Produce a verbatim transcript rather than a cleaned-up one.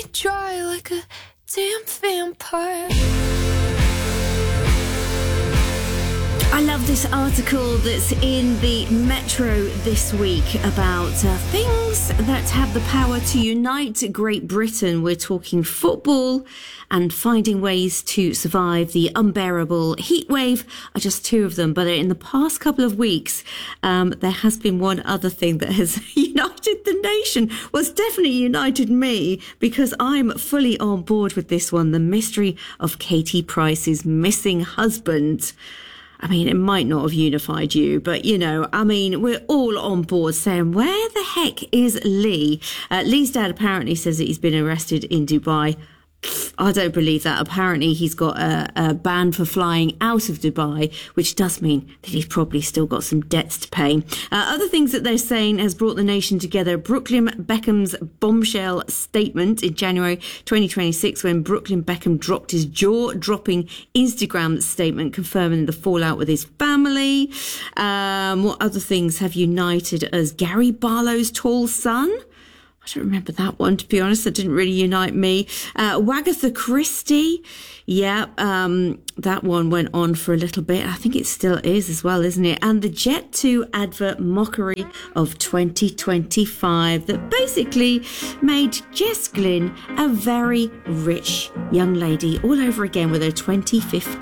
Dry like a damn vampire. I love this article that's in the Metro this week about uh, things that have the power to unite Great Britain. We're talking football and finding ways to survive the unbearable heat wave are just two of them. But in the past couple of weeks, um, there has been one other thing that has united the nation. Well, it's definitely united me because I'm fully on board with this one. The mystery of Katie Price's missing husband. I mean, it might not have unified you, but, you know, I mean, we're all on board saying, where the heck is Lee? Uh, Lee's dad apparently says that he's been arrested in Dubai. I don't believe that. Apparently, he's got a, a ban for flying out of Dubai, which does mean that he's probably still got some debts to pay. Uh, other things that they're saying has brought the nation together. Brooklyn Beckham's bombshell statement in January twenty twenty-six, when Brooklyn Beckham dropped his jaw-dropping Instagram statement confirming the fallout with his family. Um, what other things have united us? Gary Barlow's tall son. I don't remember that one, to be honest. That didn't really unite me. Uh, Wagatha Christie. Yeah, um, that one went on for a little bit. I think it still is as well, isn't it? And the Jet two advert mockery of twenty twenty-five that basically made Jess Glynn a very rich young lady all over again with her twenty fifteen